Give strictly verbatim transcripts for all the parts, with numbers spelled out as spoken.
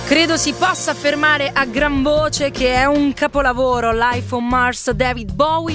Credo si possa affermare a gran voce che è un capolavoro. Life on Mars, David Bowie,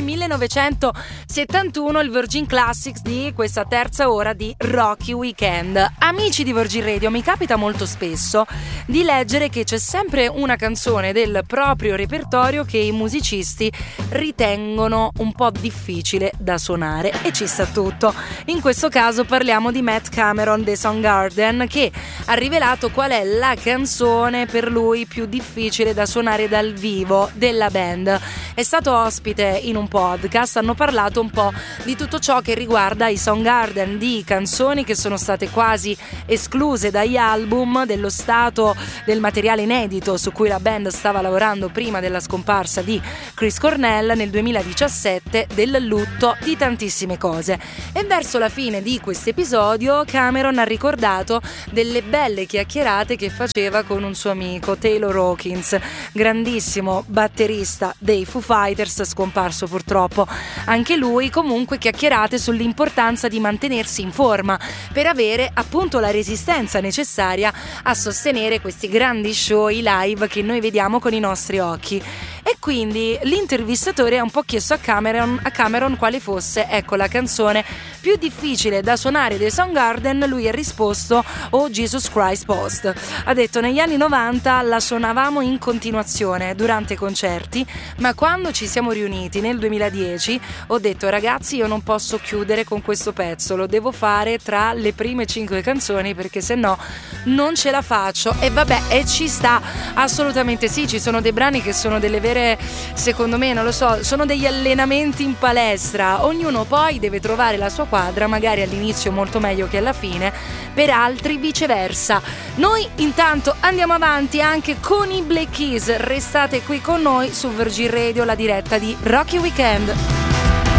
millenovecentosettantuno, il Virgin Classics di questa terza ora di Rocky Weekend. Amici di Virgin Radio, mi capita molto spesso di leggere che c'è sempre una canzone del proprio repertorio che i musicisti ritengono un po' difficile da suonare, e ci sta tutto. In questo caso parliamo di Matt Cameron dei Soundgarden, che ha rivelato qual è la canzone per lui più difficile da suonare dal vivo della band. È stato ospite in un podcast, hanno parlato un po' di tutto ciò che riguarda i Soundgarden, di canzoni che sono state quasi escluse dagli album, dello stato del materiale inedito su cui la band stava lavorando prima della scomparsa di Chris Cornell nel duemiladiciassette, del lutto, di tantissime cose. E verso la fine di questo episodio Cameron ha ricordato delle belle chiacchierate che faceva con un suo amico, Taylor Hawkins, grandissimo batterista dei Foo Fighters, scomparso purtroppo anche lui. Comunque chiacchierate sull'importanza di mantenersi in forma per avere appunto la resistenza necessaria a sostenere questi grandi show, i live che noi vediamo con i nostri occhi. E quindi l'intervistatore ha un po' chiesto a Cameron, a Cameron quale fosse, ecco, la canzone più difficile da suonare dei Soundgarden. Lui ha risposto: Oh Jesus Christ Post. Ha detto: negli anni novanta la suonavamo in continuazione durante i concerti, ma quando ci siamo riuniti nel duemiladieci ho detto: ragazzi, io non posso chiudere con questo pezzo, lo devo fare tra le prime cinque canzoni perché se no non ce la faccio. E vabbè, e ci sta, assolutamente sì, ci sono dei brani che sono delle vere, secondo me, non lo so, sono degli allenamenti in palestra. Ognuno poi deve trovare la sua quadra, magari all'inizio molto meglio che alla fine, per altri viceversa. Noi intanto andiamo avanti anche con i Black Keys. Restate qui con noi su Virgin Radio, la diretta di Rocky Weekend.